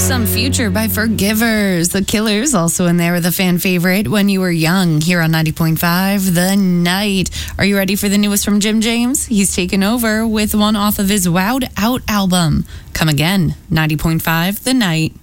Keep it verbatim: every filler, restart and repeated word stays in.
Some Future by Forgivers. The Killers also in there with a fan favorite, When You Were Young, here on ninety point five The Night. Are you ready for the newest from Jim James? He's taken over with one off of his Wowed Out album. Come again, ninety point five The Night.